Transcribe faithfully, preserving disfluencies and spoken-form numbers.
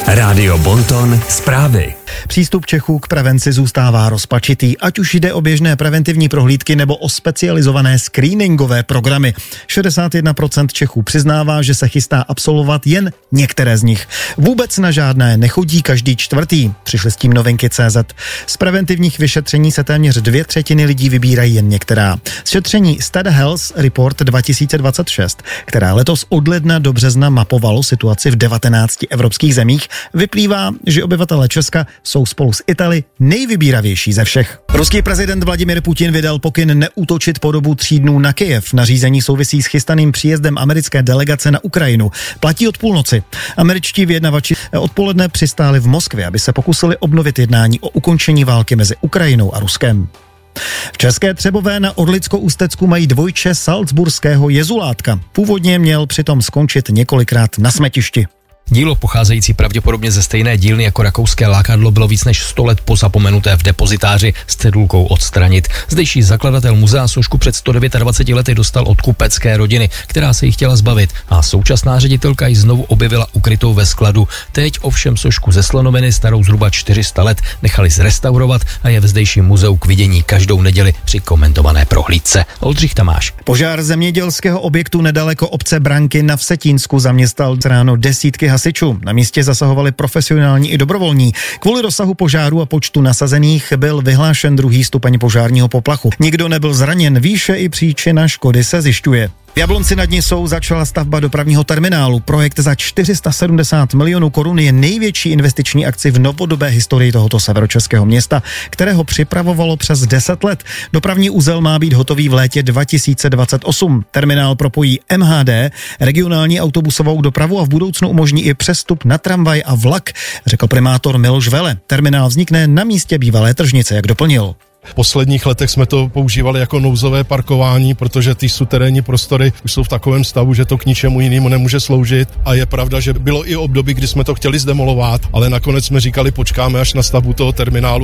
Rádio Bonton zprávy. Přístup Čechů k prevenci zůstává rozpačitý, ať už jde o běžné preventivní prohlídky nebo o specializované screeningové programy. šedesát jedna procent Čechů přiznává, že se chystá absolvovat jen některé z nich. Vůbec na žádné nechodí každý čtvrtý. Přišli s tím Novinky tečka cé zet. Z preventivních vyšetření se téměř dvě třetiny lidí vybírají jen některá. Z šetření Study Health Report dva tisíce dvacet šest, která letos od ledna do března mapovalo situaci v devatenácti evropských zemích, vyplývá, že obyvatele Česka jsou spolu s Italy nejvybíravější ze všech. Ruský prezident Vladimir Putin vydal pokyn neútočit po dobu tří dnů na Kyjev. Nařízení souvisí s chystaným příjezdem americké delegace na Ukrajinu. Platí od půlnoci. Američtí vyjednavači odpoledne přistáli v Moskvě, aby se pokusili obnovit jednání o ukončení války mezi Ukrajinou a Ruskem. V České Třebové na Orlicko-Ústecku mají dvojče salzburského jezulátka. Původně měl přitom skončit několikrát na smetišti. Dílo pocházející pravděpodobně ze stejné dílny jako rakouské lákadlo bylo víc než sto let pozapomenuté v depozitáři s cedulkou odstranit. Zdejší zakladatel muzea sošku před sto dvaceti devíti lety dostal od kupecké rodiny, která se jí chtěla zbavit, a současná ředitelka ji znovu objevila ukrytou ve skladu. Teď ovšem sošku ze slonoviny starou zhruba čtyři sta let nechali zrestaurovat a je v zdejším muzeu k vidění každou neděli při komentované prohlídce. Oldřich Tamáš. Požár zemědělského objektu nedaleko obce Branky na Vsetínsku zaměstnal ráno desítky hasičů. Na místě zasahovali profesionální i dobrovolní. Kvůli rozsahu požáru a počtu nasazených byl vyhlášen druhý stupeň požárního poplachu. Nikdo nebyl zraněn, výše i příčina škody se zjišťuje. V Jablonci nad Nisou začala stavba dopravního terminálu. Projekt za čtyři sta sedmdesát milionů korun je největší investiční akci v novodobé historii tohoto severočeského města, kterého připravovalo přes deset let. Dopravní uzel má být hotový v létě dva tisíce dvacet osm. Terminál propojí em há dé, regionální autobusovou dopravu a v budoucnu umožní i přestup na tramvaj a vlak, řekl primátor Miloš Vele. Terminál vznikne na místě bývalé tržnice, jak doplnil. V posledních letech jsme to používali jako nouzové parkování, protože ty suterénní prostory už jsou v takovém stavu, že to k ničemu jinému nemůže sloužit. A je pravda, že bylo i období, kdy jsme to chtěli zdemolovat, ale nakonec jsme říkali, počkáme až na stavbu toho terminálu.